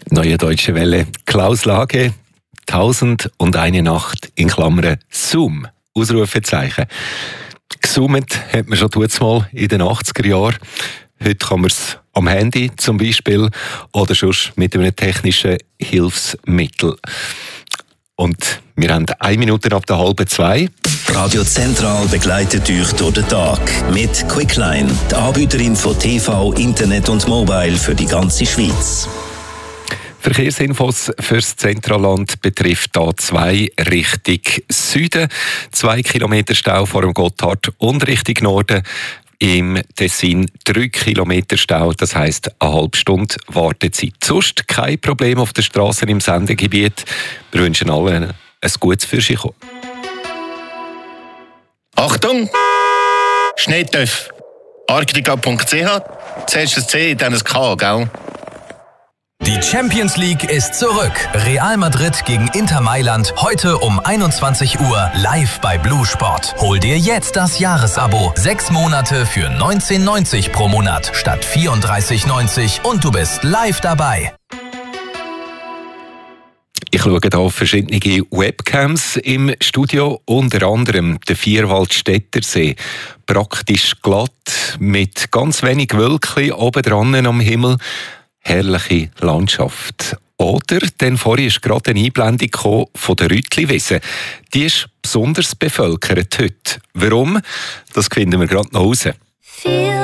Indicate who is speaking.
Speaker 1: Neue Deutsche Welle. Klaus Lage, 1001 Nacht, in Klammern Zoom, Ausrufezeichen. Gesummt hat man schon mal in den 80er Jahren. Heute kann man es am Handy zum Beispiel oder sonst mit einem technischen Hilfsmittel. Und wir haben 1 Minute ab der 1:30.
Speaker 2: Radio Zentral begleitet euch durch den Tag mit Quickline, der Anbieterin von TV, Internet und Mobile für die ganze Schweiz.
Speaker 1: Verkehrsinfos fürs Zentralland betrifft A2 Richtung Süden. 2 Kilometer Stau vor dem Gotthard und Richtung Norden. Im Tessin 3 Kilometer Stau, das heisst eine halbe Stunde Wartezeit. Sonst kein Problem auf den Strassen im Sendegebiet. Wir wünschen allen ein gutes Fürschenkommen.
Speaker 3: Achtung! Schneetöff. Arctica.ch. Zuerst ein C, dann ein K, gell?
Speaker 4: Die Champions League ist zurück. Real Madrid gegen Inter Mailand heute um 21 Uhr live bei Blue Sport. Hol dir jetzt das Jahresabo. 6 Monate für 19,90 pro Monat statt 34,90 und du bist live dabei.
Speaker 1: Ich schaue hier auf verschiedene Webcams im Studio, unter anderem der Vierwaldstättersee. Praktisch glatt, mit ganz wenig Wölkchen oben dran am Himmel. Herrliche Landschaft. Oder, denn vorhin ist gerade eine Einblendung von der Rütliwiese. Die ist besonders bevölkert heute. Warum? Das finden wir gerade noch raus.